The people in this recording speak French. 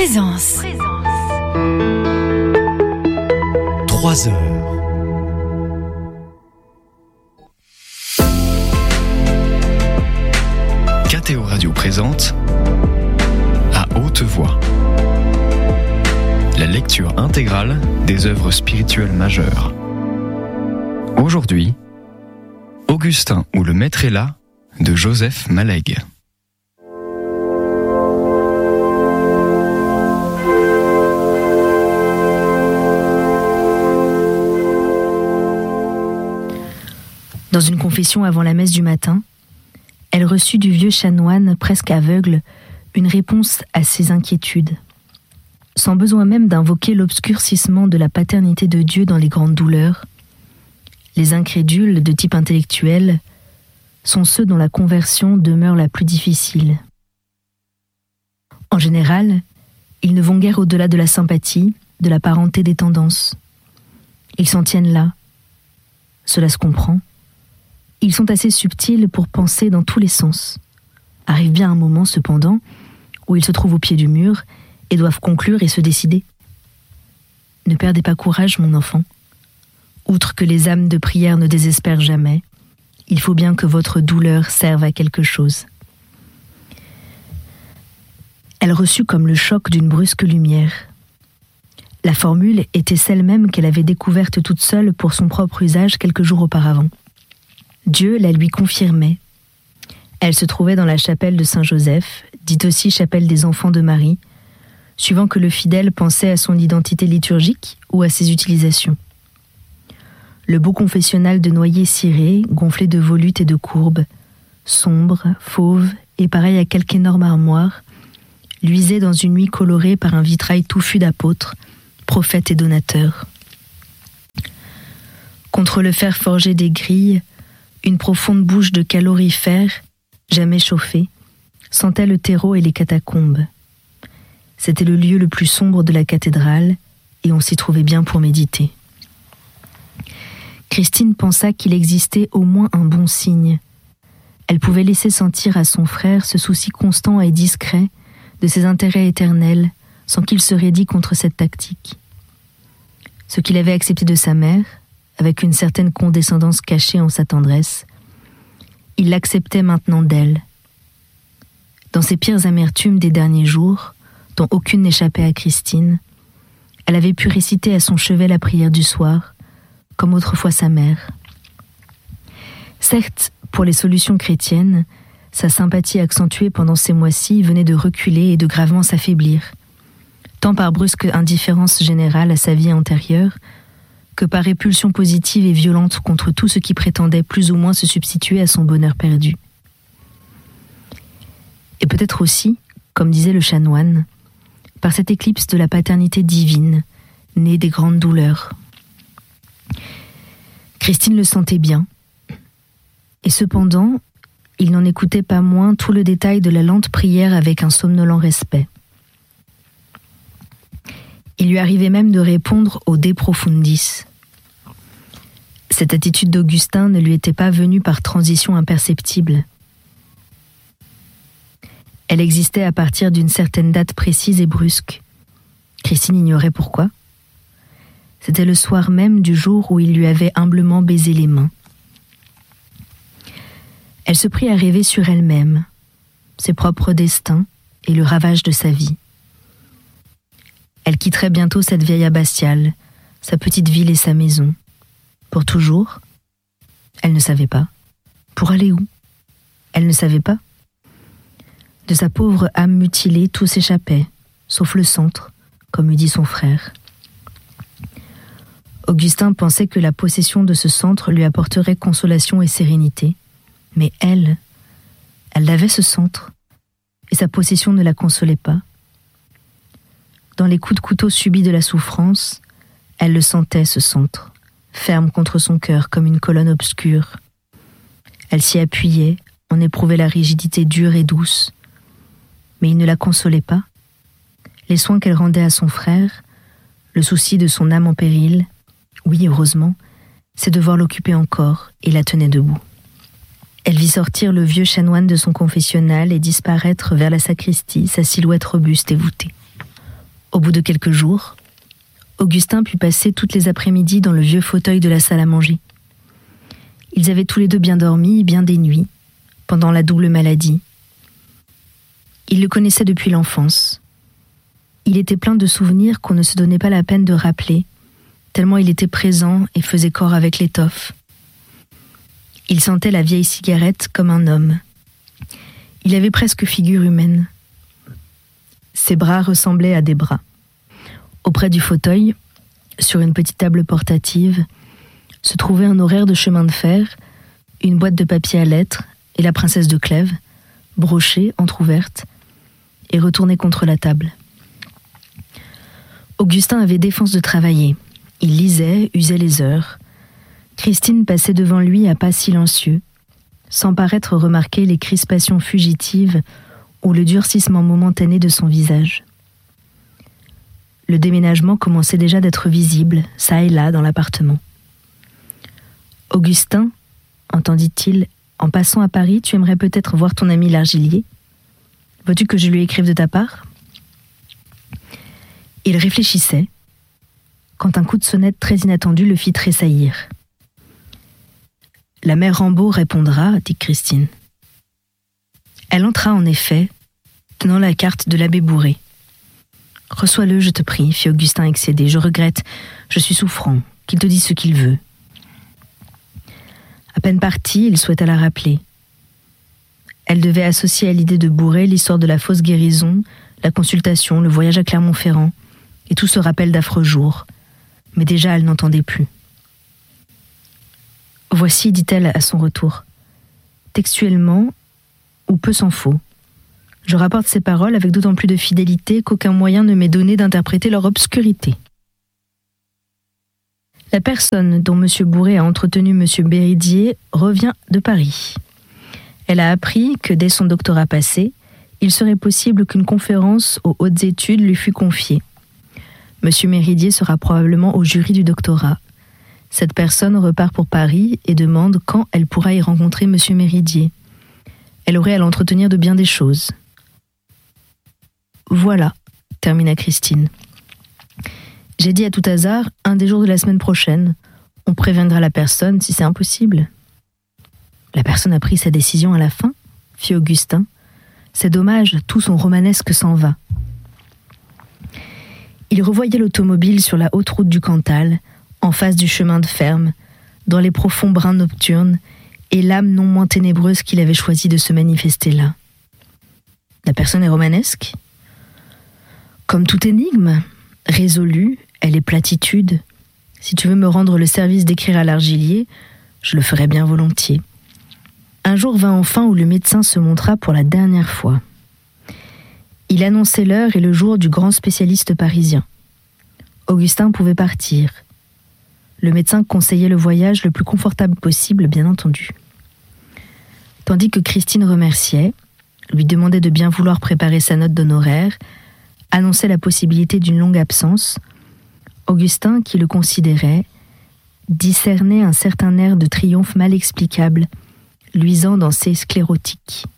Présence. 3 heures. KTO Radio présente À haute voix la lecture intégrale des œuvres spirituelles majeures. Aujourd'hui, Augustin ou le Maître est là de Joseph Mallègue. Dans une confession avant la messe du matin, elle reçut du vieux chanoine presque aveugle une réponse à ses inquiétudes. Sans besoin même d'invoquer l'obscurcissement de la paternité de Dieu dans les grandes douleurs, les incrédules de type intellectuel sont ceux dont la conversion demeure la plus difficile. En général, ils ne vont guère au-delà de la sympathie, de la parenté des tendances. Ils s'en tiennent là. Cela se comprend. Ils sont assez subtils pour penser dans tous les sens. Arrive bien un moment, cependant, où ils se trouvent au pied du mur et doivent conclure et se décider. Ne perdez pas courage, mon enfant. Outre que les âmes de prière ne désespèrent jamais, il faut bien que votre douleur serve à quelque chose. Elle reçut comme le choc d'une brusque lumière. La formule était celle même qu'elle avait découverte toute seule pour son propre usage quelques jours auparavant. Dieu la lui confirmait. Elle se trouvait dans la chapelle de Saint-Joseph, dite aussi chapelle des enfants de Marie, suivant que le fidèle pensait à son identité liturgique ou à ses utilisations. Le beau confessionnal de noyer ciré, gonflé de volutes et de courbes, sombre, fauve et pareil à quelque énorme armoire, luisait dans une nuit colorée par un vitrail touffu d'apôtres, prophètes et donateurs. Contre le fer forgé des grilles, une profonde bouche de calorifère, jamais chauffée, sentait le terreau et les catacombes. C'était le lieu le plus sombre de la cathédrale, et on s'y trouvait bien pour méditer. Christine pensa qu'il existait au moins un bon signe. Elle pouvait laisser sentir à son frère ce souci constant et discret de ses intérêts éternels, sans qu'il se raidît contre cette tactique. Ce qu'il avait accepté de sa mère, avec une certaine condescendance cachée en sa tendresse, il l'acceptait maintenant d'elle. Dans ses pires amertumes des derniers jours, dont aucune n'échappait à Christine, elle avait pu réciter à son chevet la prière du soir, comme autrefois sa mère. Certes, pour les solutions chrétiennes, sa sympathie accentuée pendant ces mois-ci venait de reculer et de gravement s'affaiblir, tant par brusque indifférence générale à sa vie antérieure, que par répulsion positive et violente contre tout ce qui prétendait plus ou moins se substituer à son bonheur perdu. Et peut-être aussi, comme disait le chanoine, par cette éclipse de la paternité divine, née des grandes douleurs. Christine le sentait bien, et cependant, il n'en écoutait pas moins tout le détail de la lente prière avec un somnolent respect. Il lui arrivait même de répondre au De Profundis. Cette attitude d'Augustin ne lui était pas venue par transition imperceptible. Elle existait à partir d'une certaine date précise et brusque. Christine ignorait pourquoi. C'était le soir même du jour où il lui avait humblement baisé les mains. Elle se prit à rêver sur elle-même, ses propres destins et le ravage de sa vie. Elle quitterait bientôt cette vieille abbatiale, sa petite ville et sa maison. Pour toujours? Elle ne savait pas. Pour aller où? Elle ne savait pas. De sa pauvre âme mutilée, tout s'échappait, sauf le centre, comme eût dit son frère. Augustin pensait que la possession de ce centre lui apporterait consolation et sérénité. Mais elle avait ce centre, et sa possession ne la consolait pas. Dans les coups de couteau subis de la souffrance, elle le sentait, ce centre, ferme contre son cœur comme une colonne obscure. Elle s'y appuyait, en éprouvait la rigidité dure et douce. Mais il ne la consolait pas. Les soins qu'elle rendait à son frère, le souci de son âme en péril, oui, heureusement, ses devoirs l'occupaient encore et la tenaient debout. Elle vit sortir le vieux chanoine de son confessionnal et disparaître vers la sacristie, sa silhouette robuste et voûtée. Au bout de quelques jours, Augustin put passer toutes les après-midi dans le vieux fauteuil de la salle à manger. Ils avaient tous les deux bien dormi, bien des nuits, pendant la double maladie. Il le connaissait depuis l'enfance. Il était plein de souvenirs qu'on ne se donnait pas la peine de rappeler, tellement il était présent et faisait corps avec l'étoffe. Il sentait la vieille cigarette comme un homme. Il avait presque figure humaine. Ses bras ressemblaient à des bras. Auprès du fauteuil, sur une petite table portative, se trouvait un horaire de chemin de fer, une boîte de papier à lettres et la princesse de Clèves, brochée, entr'ouverte, et retournée contre la table. Augustin avait défense de travailler. Il lisait, usait les heures. Christine passait devant lui à pas silencieux, sans paraître remarquer les crispations fugitives ou le durcissement momentané de son visage. Le déménagement commençait déjà d'être visible, çà et là, dans l'appartement. « Augustin, entendit-il, en passant à Paris, tu aimerais peut-être voir ton ami l'Argilier ? Veux-tu que je lui écrive de ta part ?» Il réfléchissait, quand un coup de sonnette très inattendu le fit tressaillir. « La mère Rambaud répondra, dit Christine. » Elle entra en effet, tenant la carte de l'abbé Bourré. « Reçois-le, je te prie, fit Augustin excédé. Je regrette, je suis souffrant, qu'il te dise ce qu'il veut. » À peine parti, il souhaita la rappeler. Elle devait associer à l'idée de Bourré l'histoire de la fausse guérison, la consultation, le voyage à Clermont-Ferrand, et tout ce rappel d'affreux jours. Mais déjà, elle n'entendait plus. « Voici, dit-elle à son retour, textuellement, ou peu s'en faut. Je rapporte ces paroles avec d'autant plus de fidélité qu'aucun moyen ne m'est donné d'interpréter leur obscurité. La personne dont M. Bourré a entretenu M. Béridier revient de Paris. Elle a appris que dès son doctorat passé, il serait possible qu'une conférence aux hautes études lui fût confiée. M. Méridier sera probablement au jury du doctorat. Cette personne repart pour Paris et demande quand elle pourra y rencontrer M. Méridier. Elle aurait à l'entretenir de bien des choses. Voilà, termina Christine. J'ai dit à tout hasard, un des jours de la semaine prochaine. On préviendra la personne si c'est impossible. La personne a pris sa décision à la fin, fit Augustin. C'est dommage, tout son romanesque s'en va. Il revoyait l'automobile sur la haute route du Cantal, en face du chemin de ferme, dans les profonds bruns nocturnes, et l'âme non moins ténébreuse qu'il avait choisi de se manifester là. La personne est romanesque ? Comme toute énigme, résolue, elle est platitude. Si tu veux me rendre le service d'écrire à l'Argilier, je le ferai bien volontiers. Un jour vint enfin où le médecin se montra pour la dernière fois. Il annonçait l'heure et le jour du grand spécialiste parisien. Augustin pouvait partir. Le médecin conseillait le voyage le plus confortable possible, bien entendu. Tandis que Christine remerciait, lui demandait de bien vouloir préparer sa note d'honoraire, annonçait la possibilité d'une longue absence, Augustin, qui le considérait, discernait un certain air de triomphe mal explicable, luisant dans ses sclérotiques.